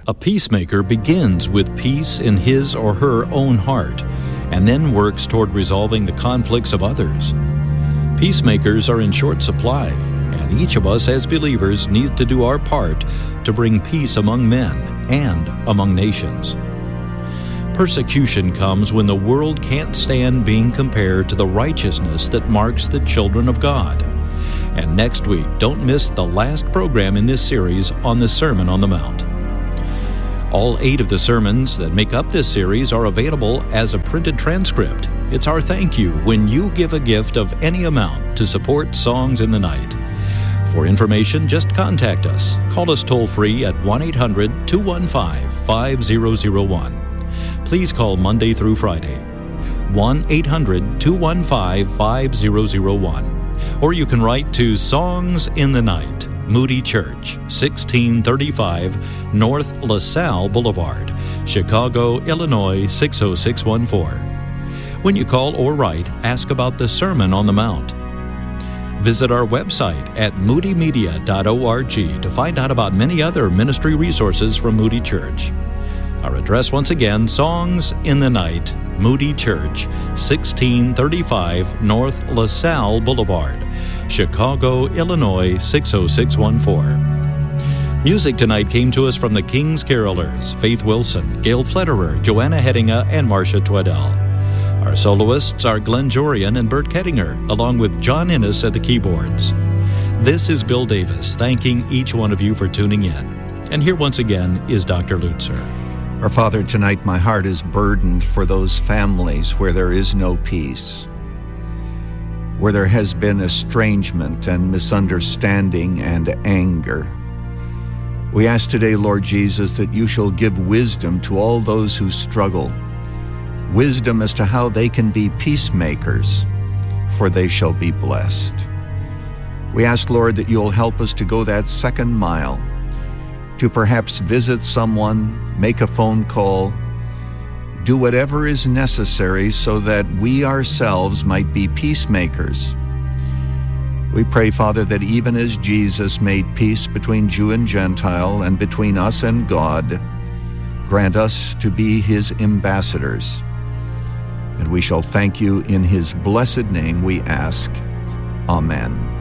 A peacemaker begins with peace in his or her own heart, and then works toward resolving the conflicts of others. Peacemakers are in short supply, and each of us as believers needs to do our part to bring peace among men and among nations. Persecution comes when the world can't stand being compared to the righteousness that marks the children of God. And next week, don't miss the last program in this series on the Sermon on the Mount. All 8 of the sermons that make up this series are available as a printed transcript. It's our thank you when you give a gift of any amount to support Songs in the Night. For information, just contact us. Call us toll-free at 1-800-215-5001. Please call Monday through Friday, 1-800-215-5001. Or you can write to Songs in the Night, Moody Church, 1635 North LaSalle Boulevard, Chicago, Illinois, 60614. When you call or write, ask about the Sermon on the Mount. Visit our website at moodymedia.org to find out about many other ministry resources from Moody Church. Our address once again, Songs in the Night, Moody Church, 1635 North LaSalle Boulevard, Chicago, Illinois, 60614. Music tonight came to us from the King's Carolers, Faith Wilson, Gail Flederer, Joanna Heddinga, and Marcia Twaddell. Our soloists are Glenn Jorian and Bert Kettinger, along with John Innes at the keyboards. This is Bill Davis, thanking each one of you for tuning in. And here once again is Dr. Lutzer. Our Father, tonight my heart is burdened for those families where there is no peace, where there has been estrangement and misunderstanding and anger. We ask today, Lord Jesus, that you shall give wisdom to all those who struggle, wisdom as to how they can be peacemakers, for they shall be blessed. We ask, Lord, that you'll help us to go that second mile, to perhaps visit someone, make a phone call, do whatever is necessary so that we ourselves might be peacemakers. We pray, Father, that even as Jesus made peace between Jew and Gentile and between us and God, grant us to be his ambassadors. And we shall thank you in his blessed name, we ask. Amen.